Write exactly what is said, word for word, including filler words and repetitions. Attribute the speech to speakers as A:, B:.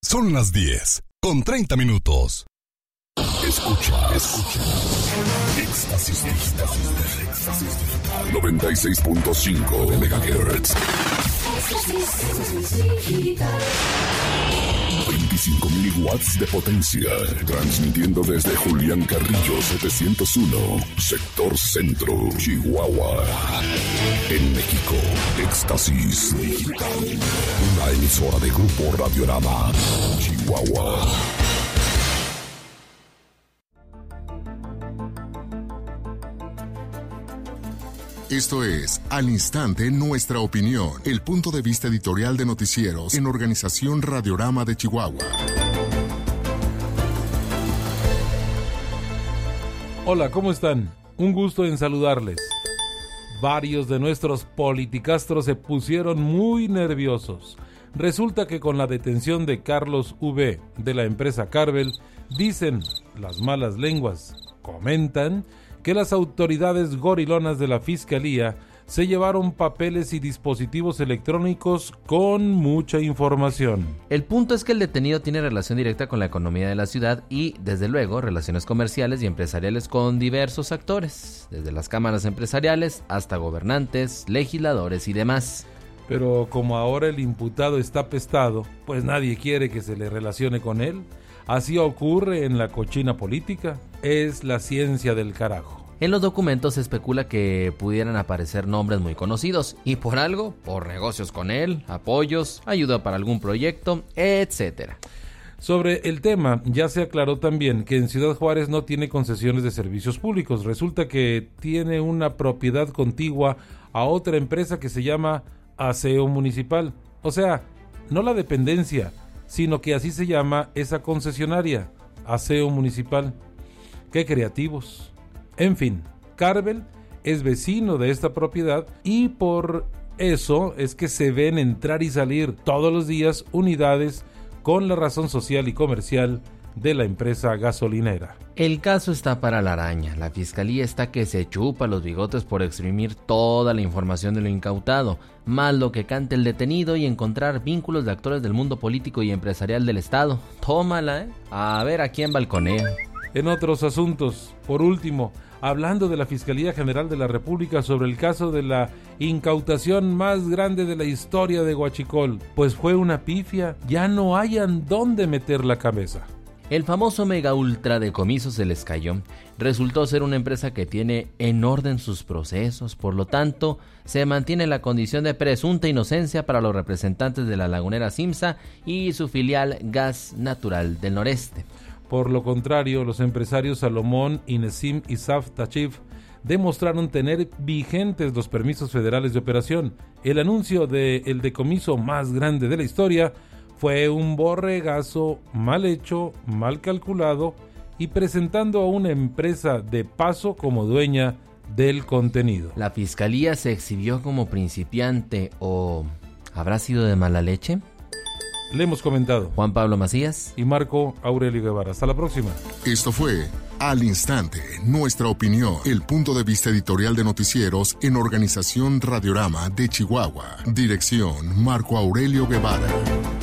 A: Son las diez, con treinta minutos. Escucha, escucha. Éxtasis Digital. Éxtasis Digital. noventa y seis punto cinco megahertz. veinticinco mil watts de potencia. Transmitiendo desde Julián Carrillo setecientos uno, sector centro, Chihuahua. En México, Éxtasis Digital. Una emisora de Grupo Radiorama, Chihuahua.
B: Esto es Al Instante Nuestra Opinión, el punto de vista editorial de noticieros en Organización Radiorama de Chihuahua.
C: Hola, ¿cómo están? Un gusto en saludarles. Varios de nuestros politicastros se pusieron muy nerviosos. Resulta que con la detención de Carlos V. de la empresa Carvel, dicen las malas lenguas, comentan que las autoridades gorilonas de la Fiscalía se llevaron papeles y dispositivos electrónicos con mucha información.
D: El punto es que el detenido tiene relación directa con la economía de la ciudad y, desde luego, relaciones comerciales y empresariales con diversos actores, desde las cámaras empresariales hasta gobernantes, legisladores y demás.
C: Pero como ahora el imputado está apestado, pues nadie quiere que se le relacione con él. Así ocurre en la cochina política. Es la ciencia del carajo.
D: En los documentos se especula que pudieran aparecer nombres muy conocidos, y por algo, por negocios con él, apoyos, ayuda para algún proyecto, etcétera.
C: Sobre el tema, ya se aclaró también que en Ciudad Juárez no tiene concesiones de servicios públicos. Resulta que tiene una propiedad contigua a otra empresa que se llama Aseo Municipal. O sea, no la dependencia, sino que así se llama esa concesionaria, Aseo Municipal. ¡Qué creativos! En fin, Carvel es vecino de esta propiedad y por eso es que se ven entrar y salir todos los días unidades con la razón social y comercial de la empresa gasolinera.
D: El caso está para la araña. La fiscalía está que se chupa los bigotes por exprimir toda la información de lo incautado, más lo que cante el detenido y encontrar vínculos de actores del mundo político y empresarial del estado. Tómala, ¿eh? A ver a quién balconea.
C: En otros asuntos, por último, hablando de la Fiscalía General de la República sobre el caso de la incautación más grande de la historia de Huachicol, pues fue una pifia, ya no hayan dónde meter la cabeza.
D: El famoso mega ultra decomiso se les cayó. Resultó ser una empresa que tiene en orden sus procesos, por lo tanto, se mantiene la condición de presunta inocencia para los representantes de la lagunera Simsa y su filial Gas Natural del Noreste.
C: Por lo contrario, los empresarios Salomón, Inesim y Saf Tachif demostraron tener vigentes los permisos federales de operación. El anuncio del decomiso más grande de la historia fue un borregazo mal hecho, mal calculado y presentando a una empresa de paso como dueña del contenido.
D: ¿La fiscalía se exhibió como principiante o habrá sido de mala leche?
C: Le hemos comentado.
D: Juan Pablo Macías
C: y Marco Aurelio Guevara. Hasta la próxima.
B: Esto fue Al Instante, Nuestra Opinión, el punto de vista editorial de noticieros en Organización Radiorama de Chihuahua. Dirección Marco Aurelio Guevara.